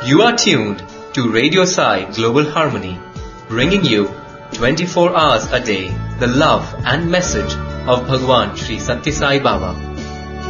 You are tuned to Radio Sai Global Harmony, bringing you 24 hours a day the love and message of Bhagwan Sri Sathya Sai Baba.